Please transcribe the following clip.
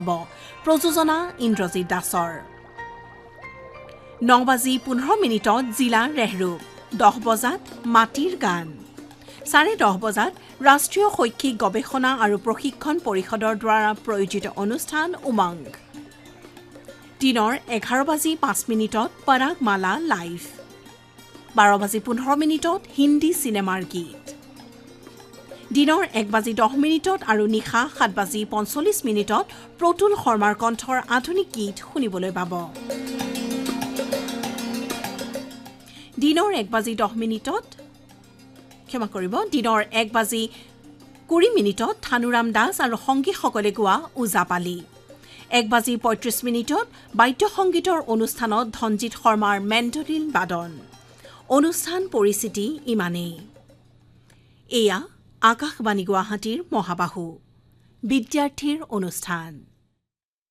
প্ৰযোজনা ইন্দ্ৰজিৎ দাসৰ 9:15 জিলা ৰেহৰু 10 বজাত মাটিৰ গান 10:30 বজাত ৰাষ্ট্ৰীয় শৈক্ষিক গৱেষণা আৰু প্ৰশিক্ষণ পৰিষদৰ দ্বাৰা প্ৰয়োজিত অনুষ্ঠান উমংগ দিনৰ 11:05 পৰাগমালা লাইভ 12:15 হিন্দী চিনেমাৰ গীত দিনৰ 1:10 আৰু নিশা 7:45 প্ৰতুল শৰ্মাৰ কণ্ঠৰ আধুনিক গীত শুনিবলৈ পাব দিনৰ 1:10 ক্ষমা কৰিব দিনৰ 1:20 থানুৰাম দাস আৰু সংগীসকলে গোৱা ওজাপালি 1:35 বাদ্য সংগীতৰ অনুষ্ঠানত ধনজিৎ শৰ্মাৰ মেণ্ডলিন বাদন অনুষ্ঠান পৰিস্থিতি ইমানেই এয়া আকাশবাণী গুৱাহাটীৰ মহাবাহু বিদ্যাৰ্থীৰ অনুষ্ঠান